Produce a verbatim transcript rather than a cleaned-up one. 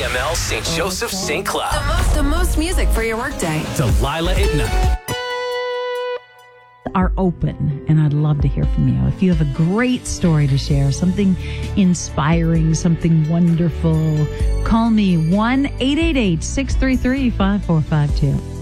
C M L Saint Joseph Saint Cloud. The most, the most music for your workday. Delilah at night. Are open, and I'd love to hear from you. If you have a great story to share, something inspiring, something wonderful, call me one eight eight eight, six three three, five four five two.